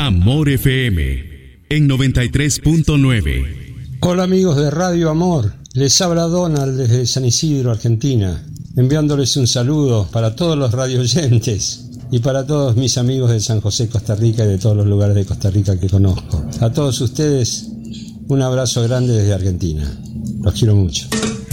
Amor FM en 93.9. Hola amigos de Radio Amor, les habla Donald desde San Isidro, Argentina, enviándoles un saludo para todos los radioyentes y para todos mis amigos de San José, Costa Rica y de todos los lugares de Costa Rica que conozco. A todos ustedes, un abrazo grande desde Argentina. Los quiero mucho.